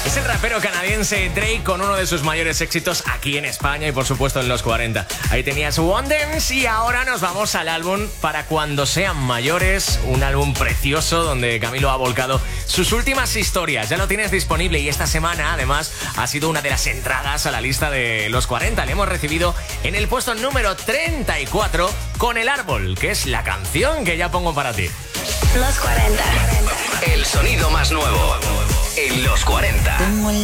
Es el rapero canadiense Drake con uno de sus mayores éxitos aquí en España y por supuesto en los 40. Ahí tenías One Dance y ahora nos vamos al álbum Para Cuando Sean Mayores, un álbum precioso donde Camilo ha volcado sus últimas historias. Ya lo tienes disponible y esta semana además ha sido una de las entradas a la lista de los 40. Le hemos recibido en el puesto número 34 con El Árbol, que es la canción que ya pongo para ti. Los 40. El sonido más nuevo en los 40.